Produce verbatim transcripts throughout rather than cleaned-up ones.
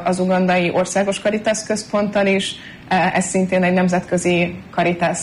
az ugandai országos Caritas központtal is. Ez szintén egy nemzetközi Caritas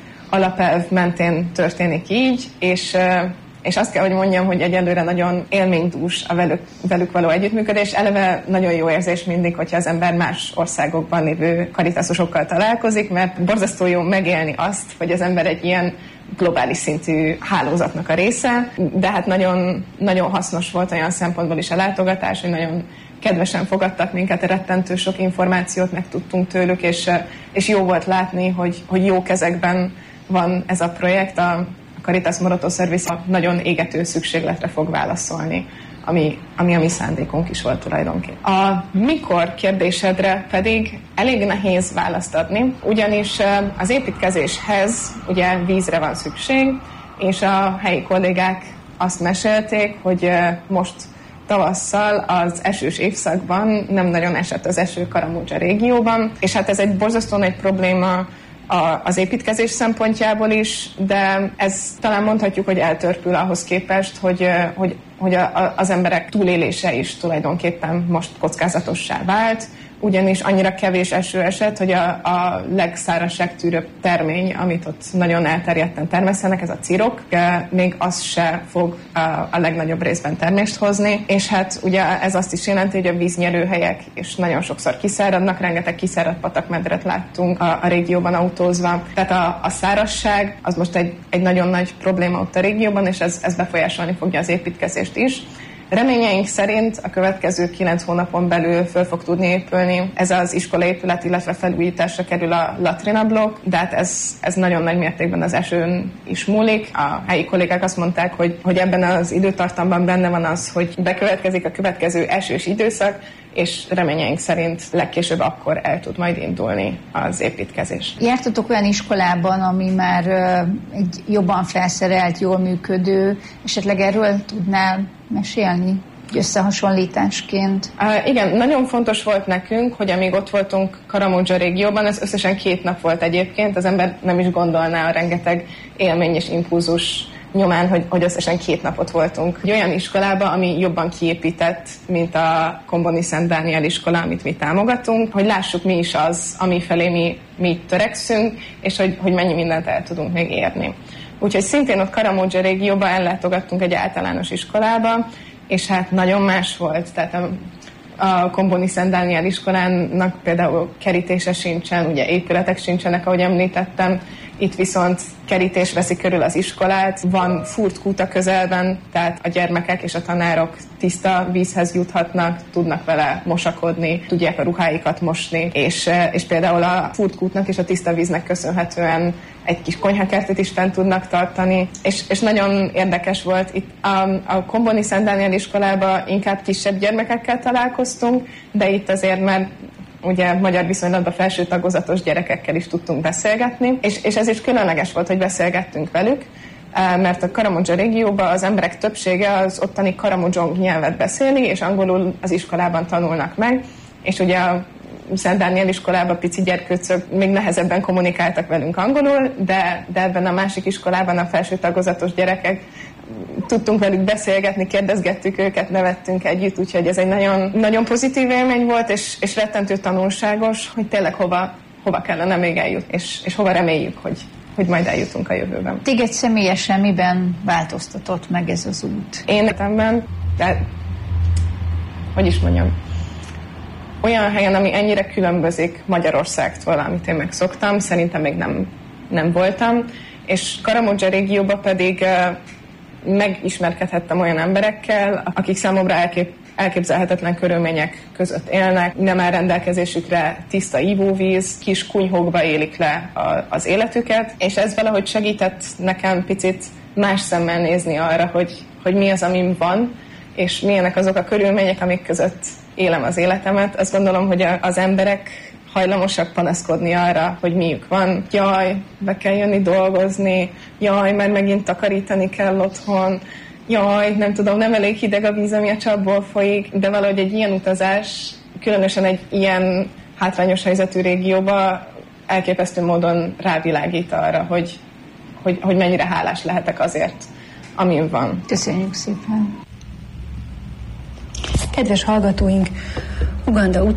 alapelv mentén történik így, és, és azt kell, hogy mondjam, hogy egyelőre nagyon élménydús a velük, velük való együttműködés. Eleve nagyon jó érzés mindig, hogyha az ember más országokban lévő karitasosokkal találkozik, mert borzasztó jó megélni azt, hogy az ember egy ilyen globális szintű hálózatnak a része, de hát nagyon, nagyon hasznos volt olyan szempontból is a látogatás, hogy nagyon kedvesen fogadtak minket, rettentő sok információt megtudtunk tőlük, és, és jó volt látni, hogy, hogy jó kezekben van ez a projekt. A Caritas Moroto Service nagyon égető szükségletre fog válaszolni, ami, ami a mi szándékunk is volt tulajdonképpen. A mikor kérdésedre pedig elég nehéz választ adni, ugyanis az építkezéshez ugye vízre van szükség, és a helyi kollégák azt mesélték, hogy most tavasszal az esős évszakban nem nagyon esett az eső Karamodzsa régióban, és hát ez egy borzasztó nagy probléma az építkezés szempontjából is, de ez talán mondhatjuk, hogy eltörpül ahhoz képest, hogy, hogy, hogy a, az emberek túlélése is tulajdonképpen most kockázatossá vált, ugyanis annyira kevés eső esett, hogy a, a legszárazságtűrőbb termény, amit ott nagyon elterjedten termesztenek, ez a cirok, még az se fog a, a legnagyobb részben termést hozni, és hát ugye ez azt is jelenti, hogy a víznyerőhelyek is nagyon sokszor kiszáradnak, rengeteg kiszáradt patakmedret láttunk a, a régióban autózva, tehát a, a szárazság az most egy, egy nagyon nagy probléma ott a régióban, és ez, ez befolyásolni fogja az építkezést is. Reményeink szerint a következő kilenc hónapon belül föl fog tudni épülni ez az iskolaépület, illetve felújításra kerül a latrina blokk, de hát ez, ez nagyon nagy mértékben az esőn is múlik. A helyi kollégák azt mondták, hogy, hogy ebben az időtartamban benne van az, hogy bekövetkezik a következő esős időszak, és reményeink szerint legkésőbb akkor el tud majd indulni az építkezés. Jártatok olyan iskolában, ami már egy jobban felszerelt, jól működő, esetleg erről tudnál mesélni összehasonlításként? Uh, igen, nagyon fontos volt nekünk, hogy amíg ott voltunk Karamodzsa régióban, ez összesen két nap volt egyébként, az ember nem is gondolná a rengeteg élmény és impulzus nyomán, hogy, hogy összesen két napot voltunk egy olyan iskolába, ami jobban kiépített, mint a Komboni Szent Dániel iskola, amit mi támogatunk, hogy lássuk mi is az, ami felé mi, mi törekszünk, és hogy, hogy mennyi mindent el tudunk még érni. Úgyhogy szintén ott Karamodzsa régióban ellátogattunk egy általános iskolába, és hát nagyon más volt, tehát a, a Komboni Szent Dániel iskolának például kerítése sincsen, ugye épületek sincsenek, ahogy említettem, itt viszont kerítés veszi körül az iskolát, van furt kút a közelben, tehát a gyermekek és a tanárok tiszta vízhez juthatnak, tudnak vele mosakodni, tudják a ruháikat mosni, és, és például a furt kútnak és a tiszta víznek köszönhetően egy kis konyhakertet is fent tudnak tartani, és, és nagyon érdekes volt. Itt a, a Komboni Szent Dániel iskolában inkább kisebb gyermekekkel találkoztunk, de itt azért már ugye magyar viszonylatban felső tagozatos gyerekekkel is tudtunk beszélgetni, és, és ez is különleges volt, hogy beszélgettünk velük, mert a Karamodzsa régióban az emberek többsége az ottani karamodzsong nyelvet beszéli, és angolul az iskolában tanulnak meg, és ugye a Szent Dániel iskolában pici gyerkőcök még nehezebben kommunikáltak velünk angolul, de, de ebben a másik iskolában a felső tagozatos gyerekek tudtunk velük beszélgetni, kérdezgettük őket, nevettünk együtt, úgyhogy ez egy nagyon, nagyon pozitív élmény volt, és, és rettentő tanulságos, hogy tényleg hova, hova kellene még eljutni, és, és hova reméljük, hogy, hogy majd eljutunk a jövőben. Téged személyesen miben változtatott meg ez az út? Én életemben, de hogy is mondjam, olyan helyen, ami ennyire különbözik Magyarországtól, amit én megszoktam, szerintem még nem, nem voltam, és Karamodzsa régióban pedig megismerkedhettem olyan emberekkel, akik számomra elkép, elképzelhetetlen körülmények között élnek, nem áll rendelkezésükre tiszta ivóvíz, kis kunyhókba élik le a, az életüket, és ez valahogy segített nekem picit más szemmel nézni arra, hogy, hogy mi az, amim van, és milyenek azok a körülmények, amik között élem az életemet. Azt gondolom, hogy az emberek hajlamosak panaszkodni arra, hogy miük van. Jaj, be kell jönni dolgozni, jaj, mert megint takarítani kell otthon, jaj, nem tudom, nem elég hideg a víz, ami a csapból folyik, de valahogy egy ilyen utazás, különösen egy ilyen hátrányos helyzetű régióba elképesztő módon rávilágít arra, hogy, hogy, hogy mennyire hálás lehetek azért, amin van. Köszönjük szépen! Kedves hallgatóink, Uganda